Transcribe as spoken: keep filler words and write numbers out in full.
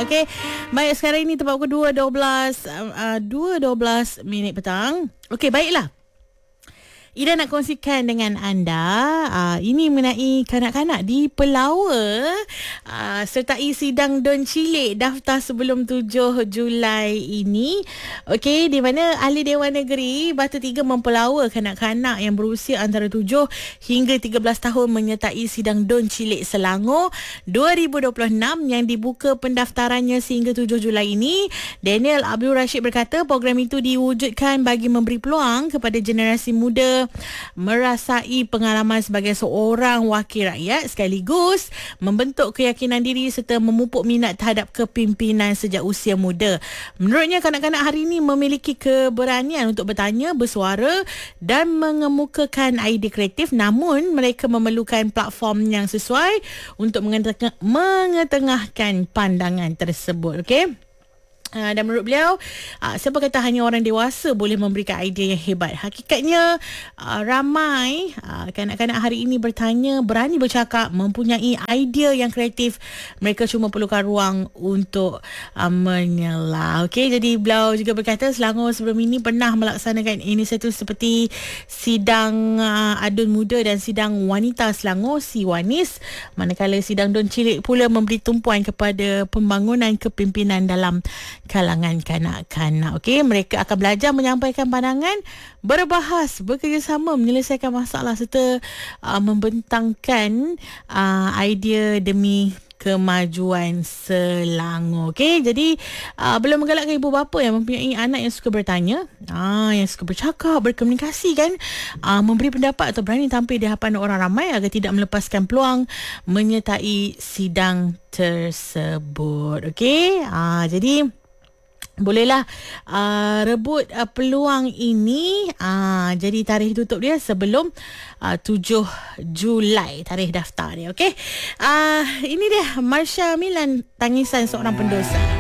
Okey. Baik, sekarang ini tempat pukul dua dua belas uh, dua dua belas minit petang. Okey, baiklah. Ida nak kongsikan dengan anda uh, ini mengenai kanak-kanak di Pelawa uh, sertai sidang Don Cilik daftar sebelum tujuh Julai ini. Okey, di mana Ahli Dewan Negeri Batu Tiga mempelawa kanak-kanak yang berusia antara tujuh hingga tiga belas tahun menyertai sidang Don Cilik Selangor dua ribu dua puluh enam yang dibuka pendaftarannya sehingga tujuh Julai ini. Daniel Abdul Rashid berkata program itu diwujudkan bagi memberi peluang kepada generasi muda merasai pengalaman sebagai seorang wakil rakyat sekaligus membentuk keyakinan diri serta memupuk minat terhadap kepimpinan sejak usia muda. Menurutnya, kanak-kanak hari ini memiliki keberanian untuk bertanya, bersuara dan mengemukakan idea kreatif, namun mereka memerlukan platform yang sesuai untuk mengetengahkan pandangan tersebut. Okey. Uh, dan menurut beliau, uh, siapa kata hanya orang dewasa boleh memberikan idea yang hebat. Hakikatnya uh, ramai uh, kanak-kanak hari ini bertanya, berani bercakap, mempunyai idea yang kreatif. Mereka cuma perlukan ruang untuk uh, menyelah. Okey, jadi beliau juga berkata Selangor sebelum ini pernah melaksanakan inisiatif seperti sidang uh, adun muda dan sidang wanita Selangor, Siwanis, manakala sidang Don Cilik pula memberi tumpuan kepada pembangunan kepimpinan dalam kalangan kanak-kanak. Okey, mereka akan belajar menyampaikan pandangan, berbahas, bekerjasama, menyelesaikan masalah serta uh, membentangkan uh, idea demi kemajuan Selangor. Okey, jadi uh, belum menggalakkan ibu bapa yang mempunyai anak yang suka bertanya, ah, yang suka bercakap, berkomunikasi kan, uh, memberi pendapat atau berani tampil di hadapan orang ramai agar tidak melepaskan peluang menyertai sidang tersebut. Okey, uh, jadi bolehlah uh, rebut uh, peluang ini. uh, Jadi tarikh tutup dia sebelum uh, tujuh Julai, tarikh daftar dia. Okey, uh, ini dia Marsha Milan, Tangisan Seorang Pendosa.